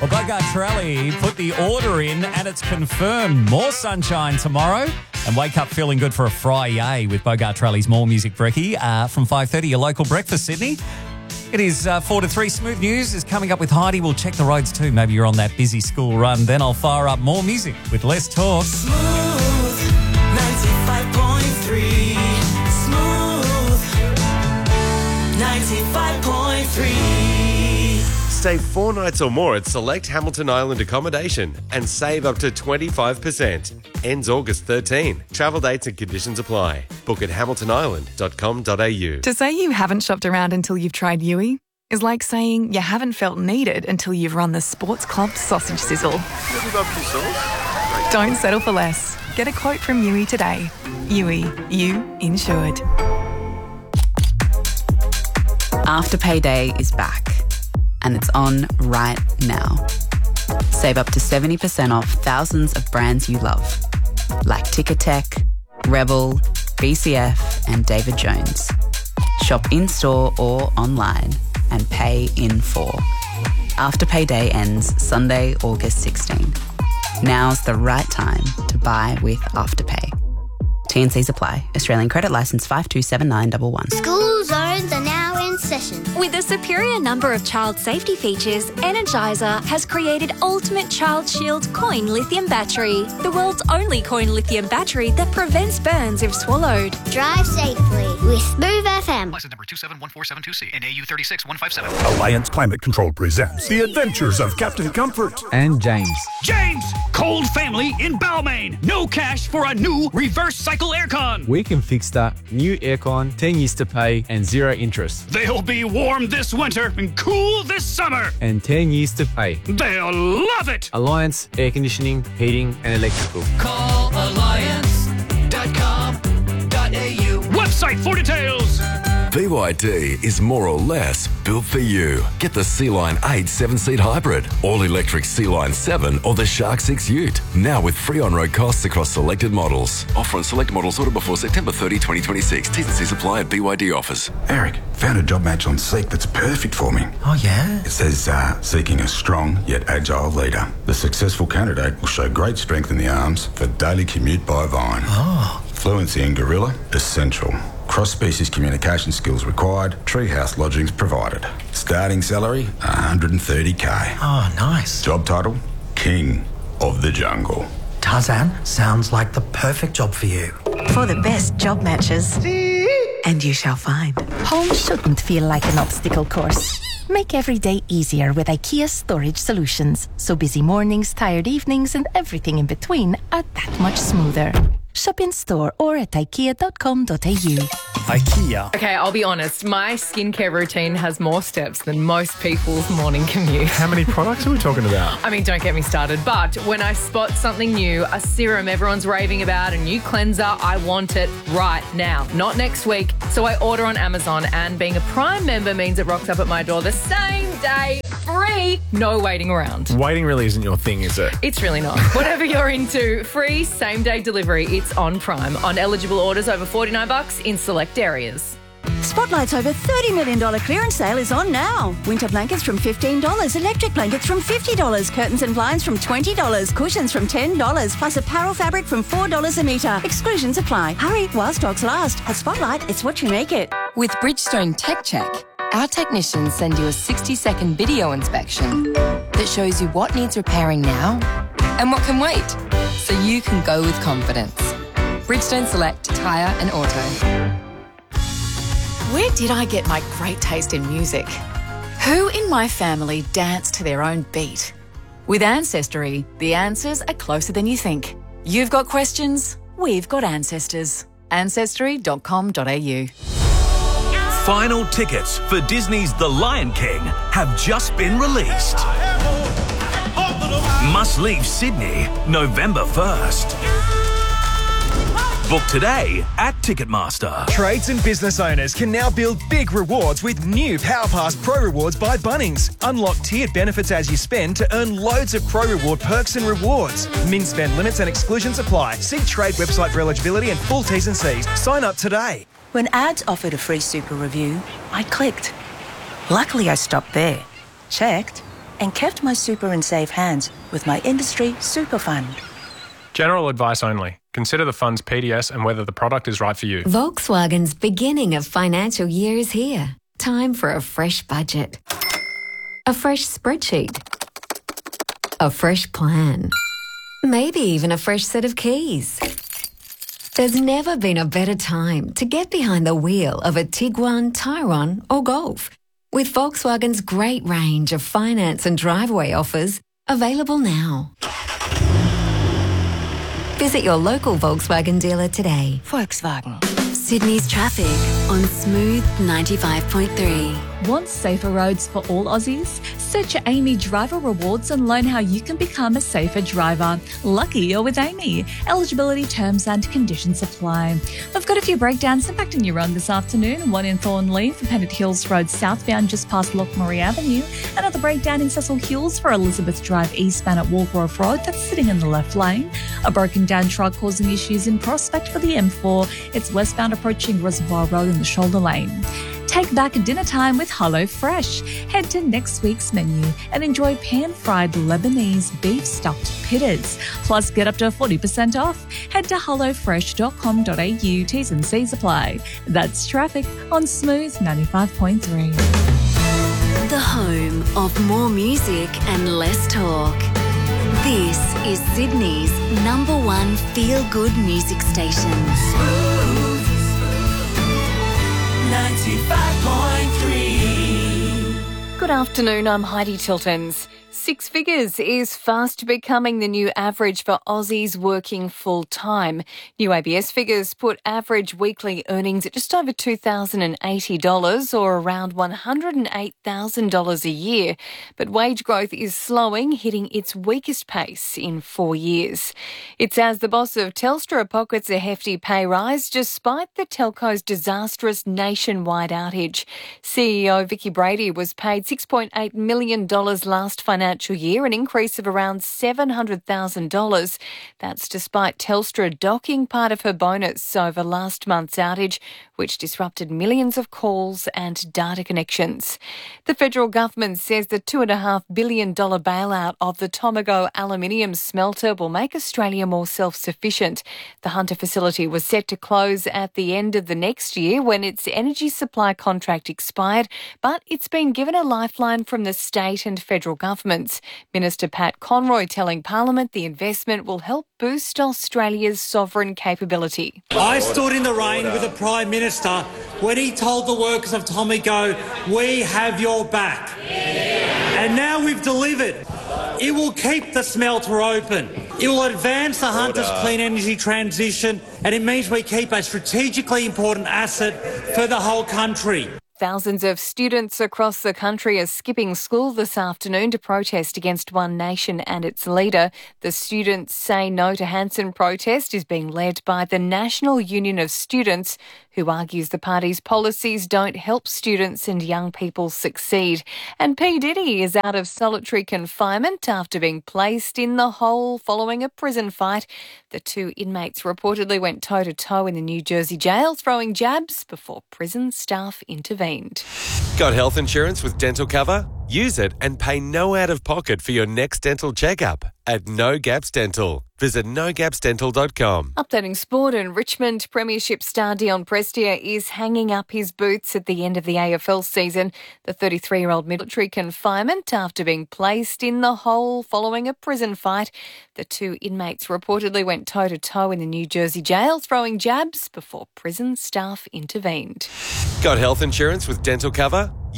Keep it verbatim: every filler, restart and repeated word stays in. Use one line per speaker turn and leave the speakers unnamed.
Well, Bogart Trelli put the order in and it's confirmed. More sunshine tomorrow and wake up feeling good for a Friday with Bogart Trelli's More Music Brekkie uh, from five thirty, your local breakfast, Sydney. It is uh, four to three. Smooth News is coming up with Heidi. We'll check the roads too. Maybe you're on that busy school run. Then I'll fire up more music with less talk.
Smooth ninety-five point three. Smooth ninety-five point three.
Stay four nights or more at select Hamilton Island accommodation and save up to twenty-five percent. Ends August thirteenth. Travel dates and conditions apply. Book at hamilton island dot com dot a u.
To say you haven't shopped around until you've tried Yui is like saying you haven't felt needed until you've run the Sports Club sausage sizzle. Don't settle for less. Get a quote from Yui today. Yui, you insured.
Afterpay Day is back, and it's on right now. Save up to seventy percent off thousands of brands you love, like Ticketek, Rebel, B C F and David Jones. Shop in-store or online and pay in full. Afterpay Day ends Sunday, August sixteenth. Now's the right time to buy with Afterpay. T and Cs apply. Australian credit licence five two seven nine one one.
School zones are now in session.
With a superior number of child safety features, Energizer has created Ultimate Child Shield Coin Lithium Battery, the world's only coin lithium battery that prevents burns if swallowed.
Drive safely with Smooth F M.
License number two seven one four seven two C and A U three six one five seven.
Alliance Climate Control presents The Adventures of Captain Comfort
and James.
James! Cold family in Balmain. No cash for a new reverse cycle aircon.
We can fix that. New aircon, ten years to pay and zero interest.
They'll be warm this winter and cool this summer.
And ten years to pay.
They'll love it.
Alliance Air Conditioning, Heating and Electrical.
Call alliance dot com dot a u.
Website for details.
B Y D is more or less built for you. Get the Sea-Line eight seven-seat hybrid, all-electric Sea-Line seven or the Shark six Ute. Now with free on-road costs across selected models. Offer on select models ordered before September thirtieth, twenty twenty-six. T's and C's apply at B Y D offers.
Eric, found a job match on Seek that's perfect for me.
Oh, yeah?
It says, uh, seeking a strong yet agile leader. The successful candidate will show great strength in the arms for daily commute by Vine.
Oh.
Fluency in Gorilla, essential. Cross-species communication skills required. Treehouse lodgings provided. Starting salary, one hundred thirty K.
Oh, nice.
Job title, King of the Jungle.
Tarzan, sounds like the perfect job for you.
For the best job matches. And you shall find. Home shouldn't feel like an obstacle course. Make every day easier with IKEA Storage Solutions. So busy mornings, tired evenings, and everything in between are that much smoother. Shop in store or at ikea dot com dot a u.
IKEA.
Okay, I'll be honest. My skincare routine has more steps than most people's morning commute.
How many products are we talking about?
I mean, don't get me started. But when I spot something new, a serum everyone's raving about, a new cleanser, I want it right now, not next week. So I order on Amazon, and being a Prime member means it rocks up at my door the same day, free, no waiting around.
Waiting really isn't your thing, is it?
It's really not. Whatever you're into, free same-day delivery. It's on Prime. On eligible orders over forty-nine bucks in select areas.
Spotlight's over thirty million dollars clearance sale is on now. Winter blankets from fifteen dollars, electric blankets from fifty dollars, curtains and blinds from twenty dollars, cushions from ten dollars, plus apparel fabric from four dollars a metre. Exclusions apply. Hurry while stocks last. At Spotlight, it's what you make it.
With Bridgestone Tech Check, our technicians send you a sixty-second video inspection that shows you what needs repairing now and what can wait, so you can go with confidence. Bridgestone Select Tyre and Auto.
Where did I get my great taste in music? Who in my family dance to their own beat? With Ancestry, the answers are closer than you think. You've got questions, we've got ancestors. ancestry dot com dot a u.
Final tickets for Disney's The Lion King have just been released. Must leave Sydney November first. Book today at Ticketmaster.
Trades and business owners can now build big rewards with new PowerPass Pro Rewards by Bunnings. Unlock tiered benefits as you spend to earn loads of Pro Reward perks and rewards. Min spend limits and exclusions apply. See Trade website for eligibility and full T's and C's. Sign up today.
When ads offered a free super review, I clicked. Luckily, I stopped there, checked,
and kept my super in safe hands with my industry super fund.
General advice only. Consider the fund's P D S and whether the product is right for you.
Volkswagen's beginning of financial year is here. Time for a fresh budget. A fresh spreadsheet. A fresh plan. Maybe even a fresh set of keys. There's never been a better time to get behind the wheel of a Tiguan, Tyrone or Golf. With Volkswagen's great range of finance and driveway offers available now. Visit your local Volkswagen dealer today.
Volkswagen.
Sydney's traffic on Smooth ninety-five point three.
Want safer roads for all Aussies? Search your Amy Driver Rewards and learn how you can become a safer driver. Lucky you're with Amy. Eligibility, terms and conditions apply. We've got a few breakdowns impacting your run this afternoon. One in Thornley for Pennant Hills Road southbound just past Lockmarie Avenue. Another breakdown in Cecil Hills for Elizabeth Drive eastbound at Walgrove Road. That's sitting in the left lane. A broken down truck causing issues in Prospect for the M four. It's westbound approaching Reservoir Road in the shoulder lane. Take back dinner time with Hello Fresh. Head to next week's menu and enjoy pan-fried Lebanese beef stuffed pittas. Plus, get up to forty percent off. Head to hello fresh dot com dot a u. T's and C's apply. That's traffic on Smooth ninety-five point three.
The home of more music and less talk. This is Sydney's number one feel-good music station.
ninety-five point three.
Good afternoon, I'm Heidi Tiltons. Six figures is fast becoming the new average for Aussies working full-time. New A B S figures put average weekly earnings at just over two thousand eighty dollars or around one hundred eight thousand dollars a year. But wage growth is slowing, hitting its weakest pace in four years. It's as the boss of Telstra pockets a hefty pay rise despite the telco's disastrous nationwide outage. C E O Vicky Brady was paid six point eight million dollars last financial year, an increase of around seven hundred thousand dollars. That's despite Telstra docking part of her bonus over last month's outage, which disrupted millions of calls and data connections. The federal government says the two point five billion dollars bailout of the Tomago aluminium smelter will make Australia more self-sufficient. The Hunter facility was set to close at the end of the next year when its energy supply contract expired, but it's been given a lifeline from the state and federal governments. Minister Pat Conroy telling Parliament the investment will help boost Australia's sovereign capability.
I stood in the rain with the Prime Minister when he told the workers of Tomago, we have your back. Yeah. And now we've delivered. It will keep the smelter open. It will advance the Hunter's clean energy transition, and it means we keep a strategically important asset for the whole country.
Thousands of students across the country are skipping school this afternoon to protest against One Nation and its leader. The Students Say No to Hanson protest is being led by the National Union of Students, who argues the party's policies don't help students and young people succeed. And P. Diddy is out of solitary confinement after being placed in the hole following a prison fight. The two inmates reportedly went toe-to-toe in the New Jersey jail, throwing jabs before prison staff intervened.
Got health insurance with dental cover? Use it and pay no out-of-pocket for your next dental checkup at No Gaps Dental. Visit no gaps dental dot com.
Updating sport, and Richmond Premiership star Dion Prestia is hanging up his boots at the end of the A F L season. The thirty-three-year-old military confinement after being placed in the hole following a prison fight. The two inmates reportedly went toe-to-toe in the New Jersey jail, throwing jabs before prison staff intervened.
Got health insurance with dental cover?